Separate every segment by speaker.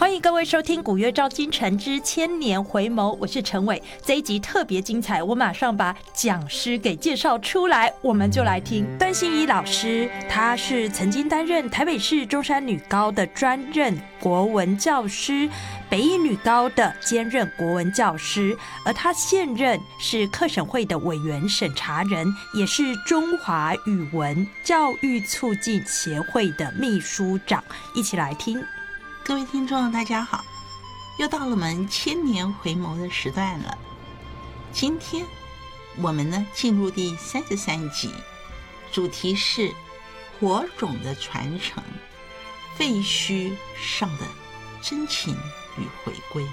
Speaker 1: 欢迎各位收听古月照今晨之千年回眸，我是陈伟。这一集特别精彩，我马上把讲师给介绍出来，我们就来听段信一老师。他是曾经担任台北市中山女高的专任国文教师，北一女高的兼任国文教师，而他现任是课审会的委员审查人，也是中华语文教育促进协会的秘书长。一起来听。
Speaker 2: 各位听众大家好，又到了我们千年回眸的时段了。今天我们呢进入第33集，主题是火种的传承，废墟上的真情与回归。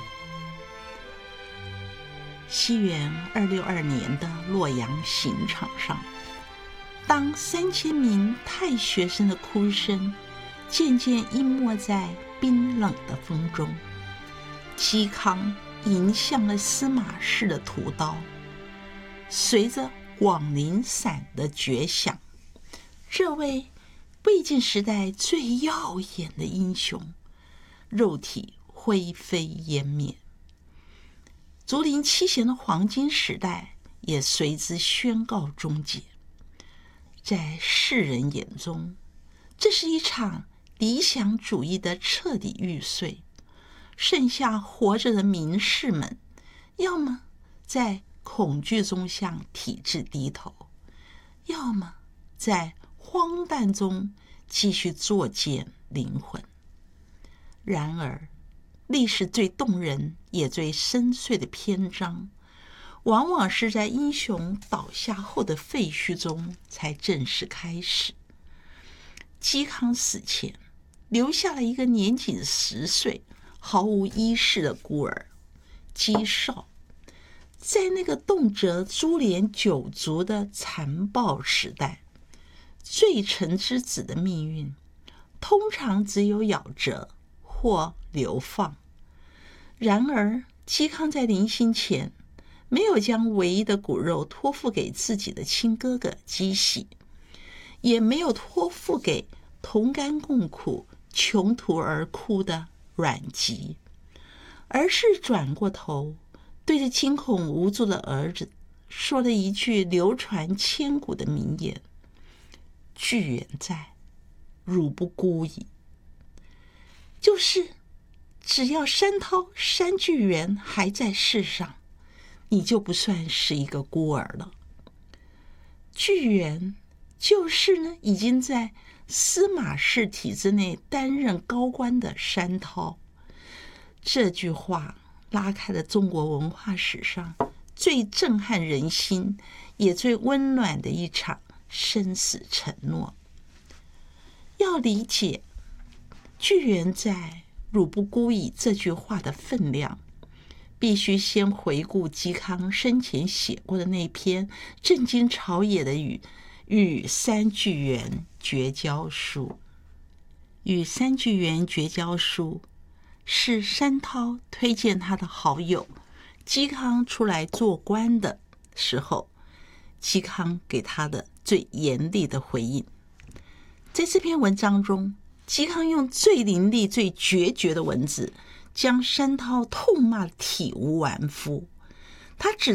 Speaker 2: 西元262年的洛阳刑场上，当3000名太学生的哭声渐渐淹没在冰冷的风中，嵇康迎向了司马氏的屠刀。随着广陵散的绝响，这位魏晋时代最耀眼的英雄肉体灰飞烟灭，竹林七贤的黄金时代也随之宣告终结。在世人眼中，这是一场理想主义的彻底玉碎，剩下活着的名士们，要么在恐惧中向体制低头，要么在荒诞中继续作践灵魂。然而，历史最动人也最深邃的篇章，往往是在英雄倒下后的废墟中才正式开始。嵇康死前留下了一个年仅10岁、毫无依恃的孤儿嵇绍。在那个动辄株连九族的残暴时代，罪臣之子的命运通常只有咬折或流放。然而，嵇康在临行前没有将唯一的骨肉托付给自己的亲哥哥嵇喜，也没有托付给同甘共苦穷途而哭的阮籍，而是转过头对着惊恐无助的儿子说了一句流传千古的名言：巨源在，汝不孤矣。就是只要山涛、山巨源还在世上，你就不算是一个孤儿了。巨源就是呢，已经在司马氏体制内担任高官的山涛。这句话拉开了中国文化史上最震撼人心也最温暖的一场生死承诺。要理解巨源在，汝不孤矣这句话的分量，必须先回顾嵇康生前写过的那篇震惊朝野的与三巨源绝交书。与三巨源绝交书是山涛推荐他的好友嵇康出来做官的时候，嵇康给他的最严厉的回应。在这篇文章中，嵇康用最凌厉最决绝的文字将山涛痛骂体无完肤。他指